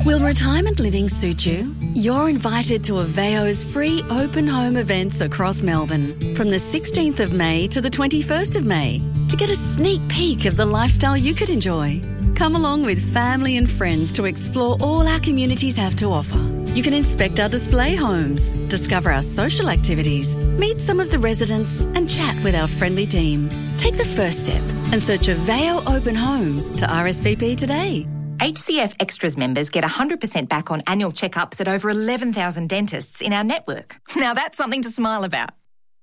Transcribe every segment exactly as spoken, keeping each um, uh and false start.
Will retirement living suit you? You're invited to Aveo's free open home events across Melbourne from the sixteenth of May to the twenty-first of May to get a sneak peek of the lifestyle you could enjoy. Come along with family and friends to explore all our communities have to offer. You can inspect our display homes, discover our social activities, meet some of the residents and chat with our friendly team. Take the first step and search Aveo Open Home to R S V P today. H C F Extras members get one hundred percent back on annual checkups at over eleven thousand dentists in our network. Now that's something to smile about.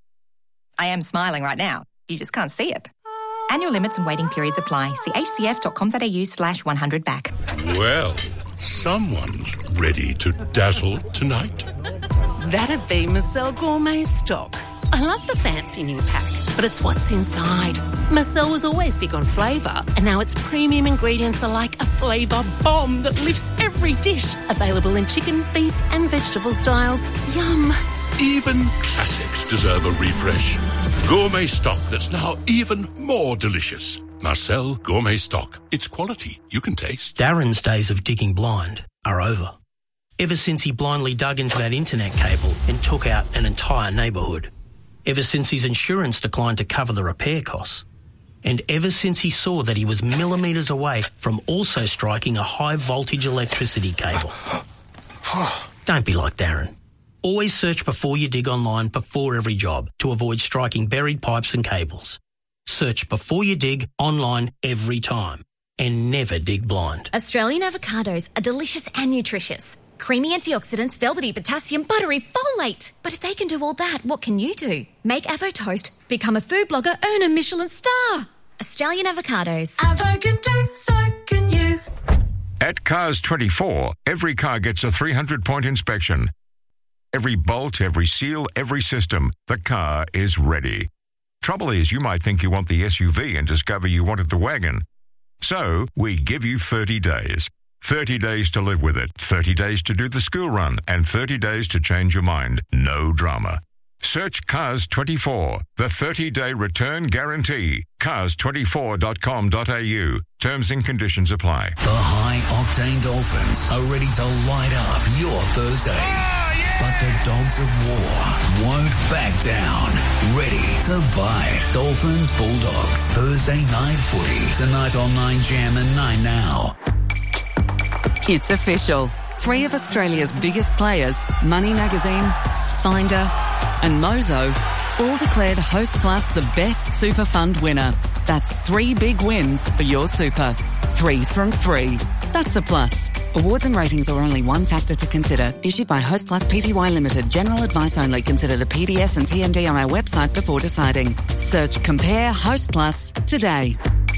I am smiling right now. You just can't see it. Annual limits and waiting periods apply. See hcf.com.au slash 100 back. Well, someone's ready to dazzle tonight. That'd be Marcel Gourmet Stock. I love the fancy new pack, but it's what's inside. Marcel was always big on flavour, and now its premium ingredients are like a flavour bomb that lifts every dish. Available in chicken, beef and vegetable styles. Yum. Even classics deserve a refresh. Gourmet stock that's now even more delicious. Marcel Gourmet Stock. It's quality you can taste. Darren's days of digging blind are over. Ever since he blindly dug into that internet cable and took out an entire neighbourhood. Ever since his insurance declined to cover the repair costs. And ever since he saw that he was millimetres away from also striking a high-voltage electricity cable. Don't be like Darren. Always search before you dig online before every job to avoid striking buried pipes and cables. Search before you dig online every time. And never dig blind. Australian avocados are delicious and nutritious. Creamy antioxidants, velvety potassium, buttery folate. But if they can do all that, what can you do? Make Avo Toast, become a food blogger, earn a Michelin star. Australian avocados. Avo can do, so can you. At Cars twenty-four, every car gets a three hundred point inspection. Every bolt, every seal, every system, the car is ready. Trouble is, you might think you want the S U V and discover you wanted the wagon. So, we give you thirty days. thirty days to live with it, thirty days to do the school run, and thirty days to change your mind. No drama. Search Cars twenty-four, the thirty-day return guarantee. cars twenty-four dot com dot a u. Terms and conditions apply. The high-octane Dolphins are ready to light up your Thursday. Oh, yeah! But the Dogs of War won't back down. Ready to bite. Dolphins Bulldogs. Thursday night footy. Tonight on nine Jam and nine Now. It's official. Three of Australia's biggest players, Money Magazine, Finder and Mozo, all declared Hostplus the best super fund winner. That's three big wins for your super. Three from three. That's a plus. Awards and ratings are only one factor to consider. Issued by Hostplus Pty Limited. General advice only. Consider the P D S and T M D on our website before deciding. Search Compare Hostplus today.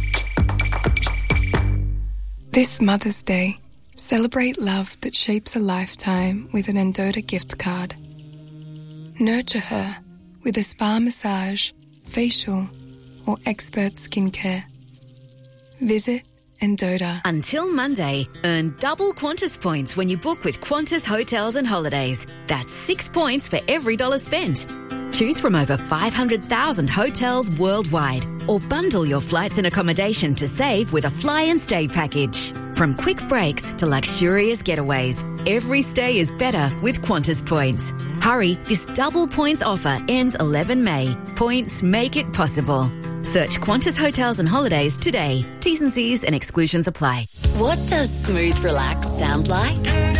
This Mother's Day, celebrate love that shapes a lifetime with an Endota gift card. Nurture her with a spa massage, facial, or expert skincare. Visit Endota. Until Monday, earn double Qantas points when you book with Qantas Hotels and Holidays. That's six points for every dollar spent. Choose from over five hundred thousand hotels worldwide, or bundle your flights and accommodation to save with a fly and stay package. From quick breaks to luxurious getaways, every stay is better with Qantas points. Hurry, this double points offer ends eleven May. Points make it possible. Search Qantas Hotels and Holidays today. T's and C's and exclusions apply. What does smooth relax sound like?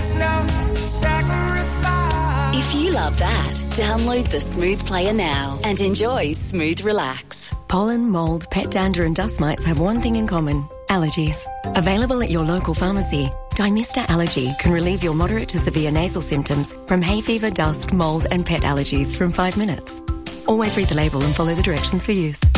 If you love that, download the Smooth Player now and enjoy Smooth Relax. Pollen, mould, pet dander and dust mites have one thing in common: allergies. Available at your local pharmacy, Dymista Allergy can relieve your moderate to severe nasal symptoms from hay fever, dust, mould and pet allergies from five minutes. Always read the label and follow the directions for use.